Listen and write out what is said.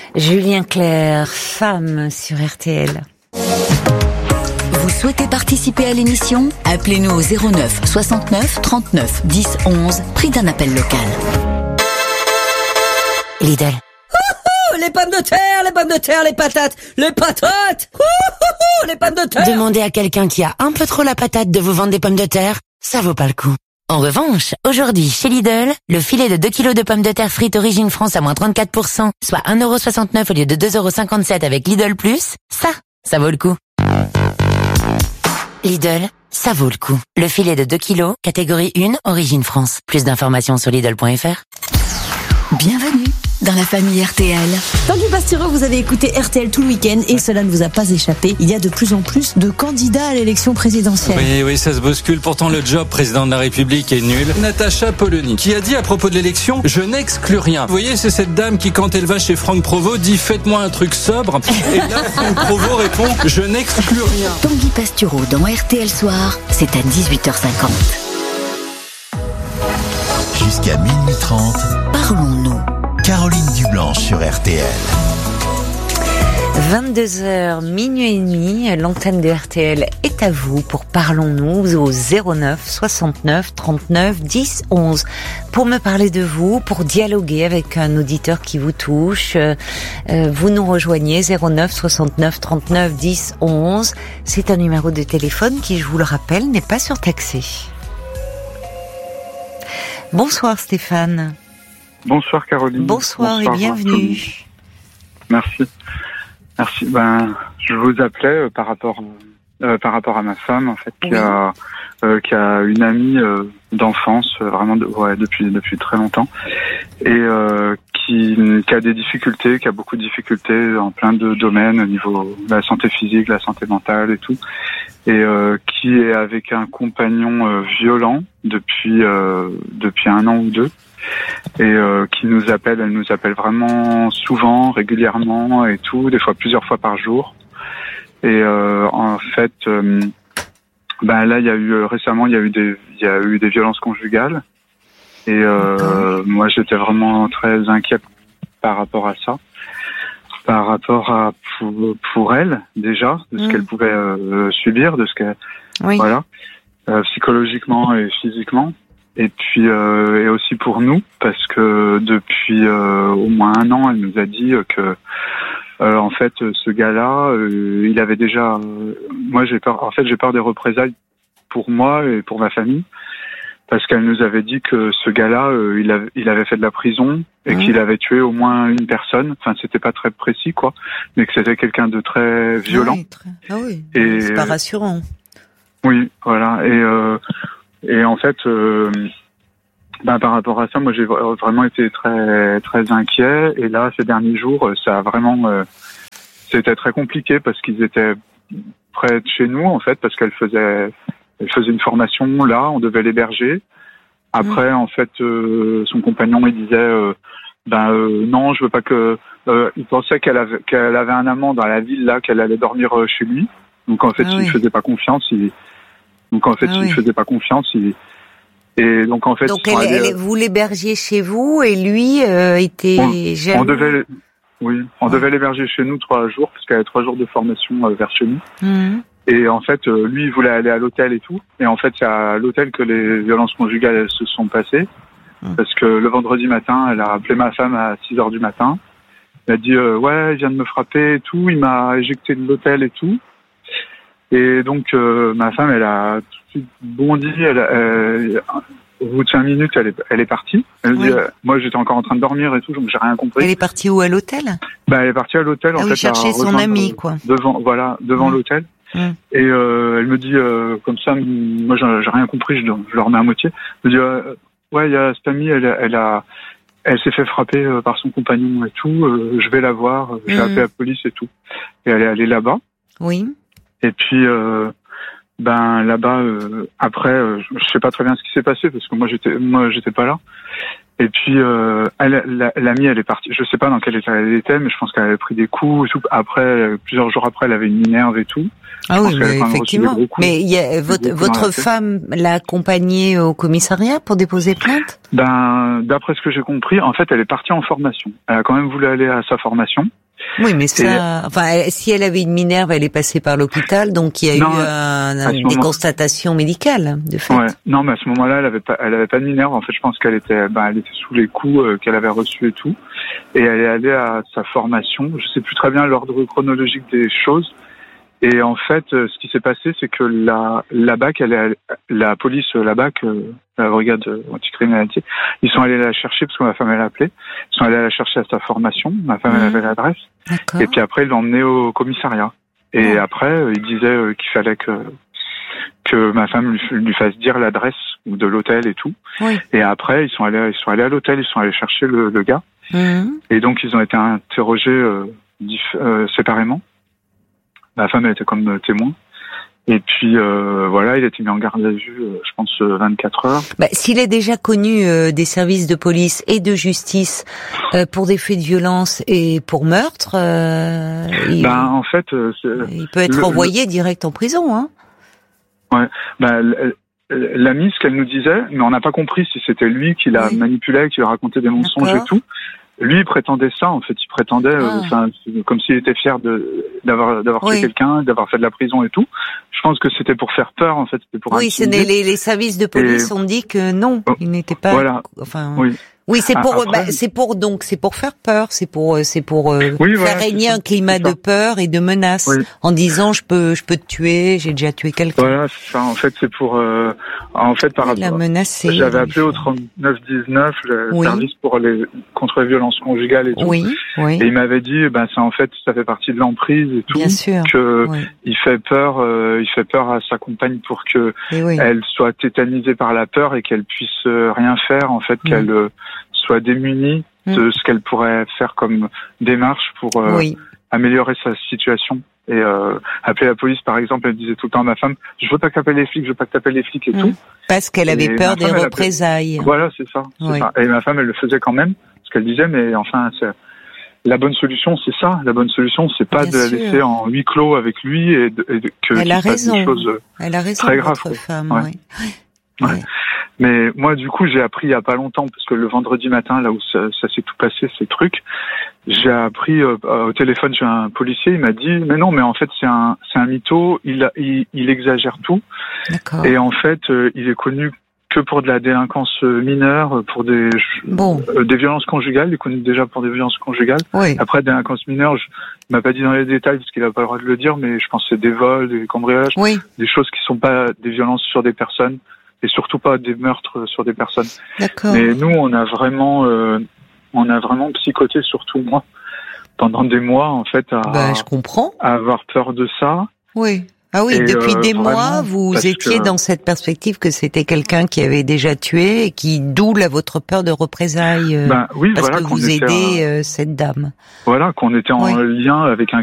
Julien Clerc, femme sur RTL. Vous souhaitez participer à l'émission ? Appelez-nous au 09 69 39 10 11, prix d'un appel local. Lidl. Les pommes de terre, les pommes de terre, les patates, les patates, les pommes de terre. Demandez à quelqu'un qui a un peu trop la patate de vous vendre des pommes de terre, ça vaut pas le coup. En revanche, aujourd'hui, chez Lidl, le filet de 2 kg de pommes de terre frites Origine France à moins 34%, soit 1,69€ au lieu de 2,57€ avec Lidl+, ça vaut le coup. Lidl, ça vaut le coup. Le filet de 2 kg, catégorie 1, Origine France. Plus d'informations sur Lidl.fr. Bienvenue dans la famille RTL. Tanguy Pastureau, vous avez écouté RTL tout le week-end et cela ne vous a pas échappé. Il y a de plus en plus de candidats à l'élection présidentielle. Oui, ça se bouscule. Pourtant, le job président de la République est nul. Natacha Polony, qui a dit à propos de l'élection, je n'exclus rien. Vous voyez, c'est cette dame qui, quand elle va chez Franck Provost, dit faites-moi un truc sobre. Et là, Franck Provost répond, je n'exclus rien. Tanguy Pastureau dans RTL Soir, c'est à 18h50. Jusqu'à minuit 30, Parlons-nous. Caroline Dublanche sur RTL. 22h, minuit et demi, l'antenne de RTL est à vous pour Parlons-nous au 09 69 39 10 11. Pour me parler de vous, pour dialoguer avec un auditeur qui vous touche, vous nous rejoignez 09 69 39 10 11. C'est un numéro de téléphone qui, je vous le rappelle, n'est pas surtaxé. Bonsoir Stéphane. Bonsoir Caroline. Bonsoir et bienvenue. Merci. Je vous appelais par rapport à ma femme en fait, qui a une amie d'enfance vraiment depuis très longtemps et qui a des difficultés, qui a beaucoup de difficultés dans plein de domaines au niveau de la santé physique, la santé mentale et tout, et qui est avec un compagnon violent depuis 1 an ou 2. Et qui nous appelle, elle nous appelle vraiment souvent, régulièrement et tout, des fois plusieurs fois par jour. Et en fait, là il y a eu récemment il y a eu des violences conjugales. Et moi j'étais vraiment très inquiet par rapport à ça, par rapport à pour elle déjà, de ce qu'elle pouvait subir, de ce qu'elle psychologiquement et physiquement. Et puis et aussi pour nous, parce que depuis au moins 1 an, elle nous a dit que en fait ce gars-là, il avait déjà. Moi j'ai peur. En fait j'ai peur des représailles pour moi et pour ma famille, parce qu'elle nous avait dit que ce gars-là, il avait fait de la prison et qu'il avait tué au moins une personne. Enfin c'était pas très précis quoi, mais que c'était quelqu'un de très violent. Et c'est pas rassurant. Oui, voilà. Et en fait, par rapport à ça, moi j'ai vraiment été très très inquiet. Et là, ces derniers jours, ça a vraiment, c'était très compliqué parce qu'ils étaient près de chez nous en fait, parce qu'elle faisait une formation là, on devait l'héberger. Après, en fait, son compagnon il disait, non, je veux pas que. Il pensait qu'elle avait un amant dans la ville là, qu'elle allait dormir chez lui. Donc en fait, il ne faisait pas confiance. Et donc en fait. Donc vous l'hébergiez chez vous et lui était jaloux. On devait l'héberger chez nous 3 jours parce qu'elle avait 3 jours de formation vers chez nous. Et en fait, lui il voulait aller à l'hôtel et tout. Et en fait, c'est à l'hôtel que les violences conjugales se sont passées. Parce que le vendredi matin, elle a appelé ma femme à 6h du matin. Elle a dit il vient de me frapper et tout. Il m'a éjecté de l'hôtel et tout. Et donc ma femme, elle a tout de suite bondi. Au bout de 5 minutes, elle est partie. Elle dit, moi, j'étais encore en train de dormir et tout, donc j'ai rien compris. Elle est partie où, à l'hôtel ? Elle est partie à l'hôtel en fait. Chercher son ami, quoi. Devant l'hôtel. Et elle me dit comme ça, moi j'ai rien compris, je le remets à moitié. Elle me dit il y a cette amie, elle s'est fait frapper par son compagnon et tout. Je vais la voir. J'ai appelé la police et tout. Et elle est allée là-bas. Oui. Et puis là-bas après je sais pas très bien ce qui s'est passé parce que moi j'étais pas là. Et puis l'amie, elle est partie. Je sais pas dans quel état elle était, mais je pense qu'elle avait pris des coups. Et tout. Après, plusieurs jours après, elle avait une minerve et tout. Ah oui, mais effectivement. Mais votre femme l'a accompagnée au commissariat pour déposer plainte? Ben, d'après ce que j'ai compris, en fait, elle est partie en formation. Elle a quand même voulu aller à sa formation. Oui, mais ça, si elle avait une minerve, elle est passée par l'hôpital, donc il y a eu des constatations médicales, de fait. Ouais. Non, mais à ce moment-là, elle avait pas de minerve. En fait, je pense qu'elle était, elle était sous les coups qu'elle avait reçus et tout. Et elle est allée à sa formation. Je sais plus très bien l'ordre chronologique des choses. Et en fait, ce qui s'est passé, c'est que la BAC, la police, la BAC, la brigade anticriminalité, ils sont allés la chercher parce que ma femme elle a appelé. Ils sont allés la chercher à sa formation. Ma femme elle avait l'adresse. D'accord. Et puis après, ils l'ont emmenée au commissariat. Et après, ils disaient qu'il fallait que ma femme lui fasse dire l'adresse de l'hôtel et tout. Oui. Et après, ils sont allés à l'hôtel. Ils sont allés chercher le gars. Et donc, ils ont été interrogés séparément. Ma femme elle était comme témoin. Et puis voilà, il a été mis en garde à vue, je pense 24 heures. S'il est déjà connu des services de police et de justice pour des faits de violence et pour meurtre, en fait, il peut être envoyé direct en prison, hein. Ouais. L'amie, ce qu'elle nous disait, mais on n'a pas compris si c'était lui qui la manipulait, qui lui racontait des mensonges et tout. Lui, il prétendait ça, en fait. Il prétendait, comme s'il était fier d'avoir tué quelqu'un, d'avoir fait de la prison et tout. Je pense que c'était pour faire peur, en fait. C'était pour intimider. Les services de police ont dit que non, il n'était pas. Voilà. Oui, c'est pour faire peur, c'est pour faire régner un climat de peur et de menace en disant je peux te tuer, j'ai déjà tué quelqu'un. Voilà, c'est ça. En fait, c'est pour par rapport. La menacer. J'avais appelé au 3919 le service contre les violences conjugales et tout. Oui. Et il m'avait dit ça fait partie de l'emprise et tout. Bien sûr. Que il fait peur à sa compagne pour que elle soit tétanisée par la peur et qu'elle puisse rien faire, en fait, qu'elle soit démunie de ce qu'elle pourrait faire comme démarche pour améliorer sa situation. Et appeler la police, par exemple, elle disait tout le temps à ma femme, je veux pas que t'appelles les flics et tout. Parce qu'elle avait peur des représailles. Voilà, c'est ça. Et ma femme, elle le faisait quand même, parce qu'elle disait, mais enfin, la bonne solution, c'est ça. La bonne solution, c'est pas de la laisser en huis clos avec lui et que elle a raison. Des choses elle a raison, très graves. Votre femme, Ouais. Mais moi, du coup, j'ai appris il y a pas longtemps, parce que le vendredi matin, là où ça s'est tout passé, ces trucs, j'ai appris au téléphone, j'ai un policier, il m'a dit, mais non, mais en fait, c'est un mytho, il exagère tout. D'accord. Et en fait, il est connu que pour de la délinquance mineure, pour des violences conjugales, il est connu déjà pour des violences conjugales. Oui. Après, délinquance mineure, il m'a pas dit dans les détails, parce qu'il a pas le droit de le dire, mais je pense que c'est des vols, des cambriolages, des choses qui sont pas des violences sur des personnes. Et surtout pas des meurtres sur des personnes. D'accord. Mais nous, on a vraiment psychoté, surtout moi, pendant des mois, en fait, je comprends. À avoir peur de ça. Oui. Ah oui, et depuis des mois, vous étiez dans cette perspective que c'était quelqu'un qui avait déjà tué et qui double à votre peur de représailles. Parce que vous aidez cette dame. Voilà, qu'on était en lien avec un